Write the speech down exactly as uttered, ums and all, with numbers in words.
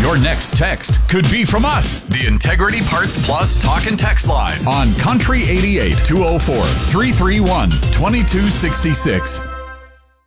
Your next text could be from us. The Integrity Parts Plus Talk and Text Line on Country eighty-eight, two oh four, three three one, two two six six.